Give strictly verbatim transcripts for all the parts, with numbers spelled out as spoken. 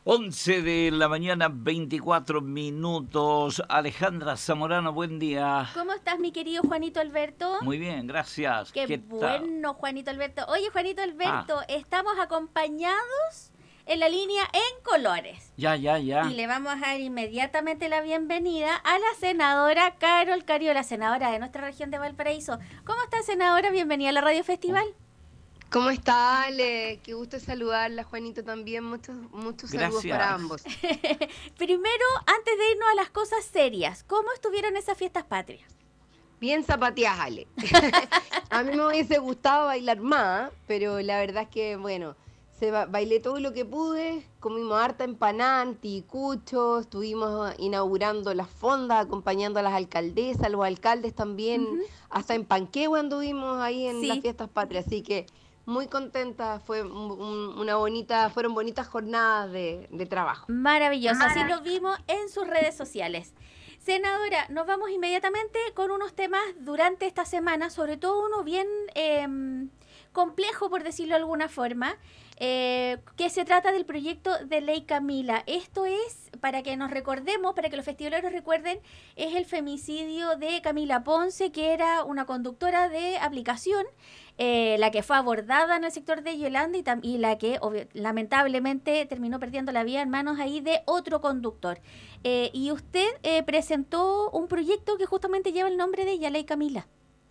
once de la mañana, veinticuatro minutos. Alejandra Zamorano, buen día. ¿Cómo estás, mi querido Juanito Alberto? Muy bien, gracias. Qué, ¿Qué bueno, tal? Juanito Alberto. Oye, Juanito Alberto, Ah, estamos acompañados en la línea en colores. ya, ya, Y ya. le vamos a dar inmediatamente la bienvenida a la senadora Carol Cariola, senadora de nuestra región de Valparaíso. ¿Cómo está, senadora? Bienvenida a la Radio Festival. ¿Cómo está, Ale? Qué gusto saludarla, Juanito, también. Muchos, muchos saludos para Gracias. ambos. Primero, antes de irnos a las cosas serias, ¿cómo estuvieron esas fiestas patrias? Bien zapateadas, Ale. A mí me hubiese gustado bailar más, pero la verdad es que, bueno, se ba bailé todo lo que pude, comimos harta empanada, anticuchos, estuvimos inaugurando las fondas, acompañando a las alcaldesas, a los alcaldes también, Uh-huh. hasta en Panquehue anduvimos ahí en Sí. las fiestas patrias, así que muy contenta, fue un, un, una bonita, fueron bonitas jornadas de, de trabajo. Maravilloso, así lo vimos en sus redes sociales. Senadora, nos vamos inmediatamente con unos temas durante esta semana, sobre todo uno bien eh, complejo, por decirlo de alguna forma, eh, que se trata del proyecto de ley Camila. Esto es, para que nos recordemos, para que los festivoleros recuerden, es el femicidio de Camila Ponce, que era una conductora de aplicación, eh, la que fue abordada en el sector de Yolanda y, tam- y la que obvio, lamentablemente terminó perdiendo la vida en manos ahí de otro conductor. Eh, y usted eh, presentó un proyecto que justamente lleva el nombre de Ya Ley Camila.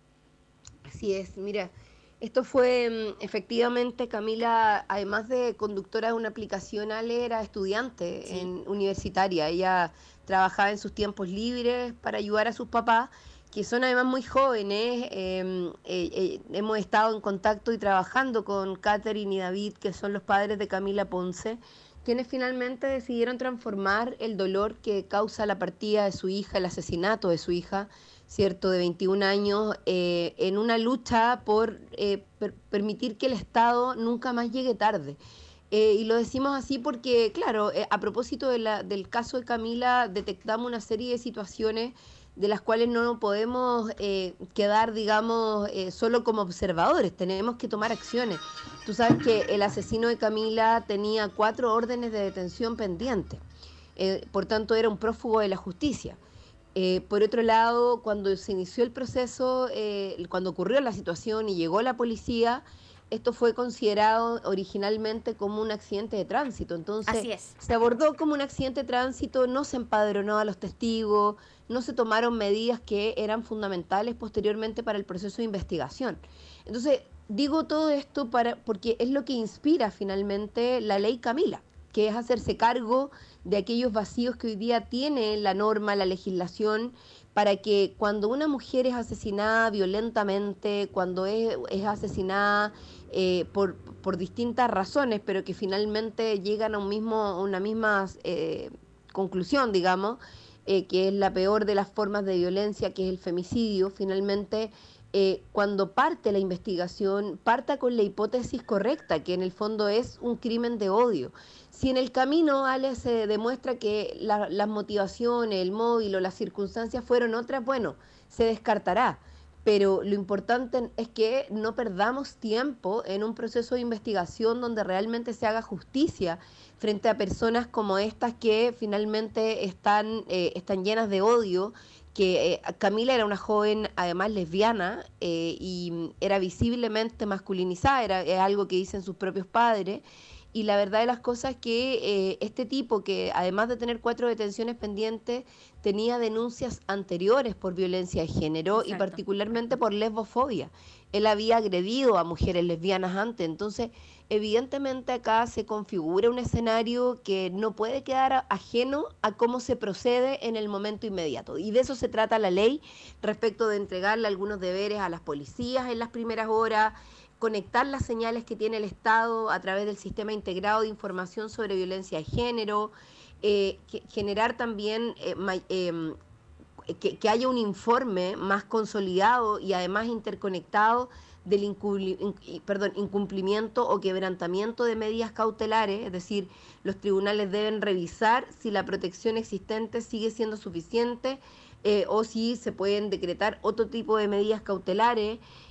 Así es, mira, esto fue mm, efectivamente Camila, además de conductora de una aplicación, Ale era estudiante Sí. en universitaria. Ella trabajaba en sus tiempos libres para ayudar a sus papás, que son además muy jóvenes. eh, eh, eh, hemos estado en contacto y trabajando con Catherine y David, que son los padres de Camila Ponce, quienes finalmente decidieron transformar el dolor que causa la partida de su hija, el asesinato de su hija, ¿cierto?, de veintiún años, eh, en una lucha por eh, per permitir que el Estado nunca más llegue tarde. Eh, y lo decimos así porque, claro, eh, a propósito de la, del caso de Camila, detectamos una serie de situaciones de las cuales no podemos eh, quedar, digamos, eh, solo como observadores, tenemos que tomar acciones. Tú sabes que el asesino de Camila tenía cuatro órdenes de detención pendientes, eh, por tanto era un prófugo de la justicia. Eh, por otro lado, cuando se inició el proceso, eh, cuando ocurrió la situación y llegó la policía, esto fue considerado originalmente como un accidente de tránsito. Entonces, Así es. se abordó como un accidente de tránsito, no se empadronó a los testigos, no se tomaron medidas que eran fundamentales posteriormente para el proceso de investigación. Entonces, digo todo esto para, porque es lo que inspira finalmente la ley Camila, que es hacerse cargo de aquellos vacíos que hoy día tiene la norma, la legislación, para que cuando una mujer es asesinada violentamente, cuando es, es asesinada eh, por, por distintas razones, pero que finalmente llegan a un mismo, una misma eh, conclusión, digamos, eh, que es la peor de las formas de violencia, que es el femicidio, finalmente eh, cuando parte la investigación, parta con la hipótesis correcta, que en el fondo es un crimen de odio. Si en el camino, Ale, se demuestra que la, las motivaciones, el móvil o las circunstancias fueron otras, bueno, se descartará. Pero lo importante es que no perdamos tiempo en un proceso de investigación donde realmente se haga justicia frente a personas como estas que finalmente están, eh, están llenas de odio, que eh, Camila era una joven además lesbiana eh, y era visiblemente masculinizada, era, es algo que dicen sus propios padres. Y la verdad de las cosas es que eh, este tipo, que además de tener cuatro detenciones pendientes, tenía denuncias anteriores por violencia de género y Exacto. particularmente por lesbofobia. Él había agredido a mujeres lesbianas antes, entonces evidentemente acá se configura un escenario que no puede quedar ajeno a cómo se procede en el momento inmediato. Y de eso se trata la ley respecto de entregarle algunos deberes a las policías en las primeras horas, conectar las señales que tiene el Estado a través del Sistema Integrado de Información sobre Violencia de Género, eh, que, generar también eh, eh, que, que haya un informe más consolidado y además interconectado del incubli, in, perdón, incumplimiento o quebrantamiento de medidas cautelares, es decir, los tribunales deben revisar si la protección existente sigue siendo suficiente eh, o si se pueden decretar otro tipo de medidas cautelares.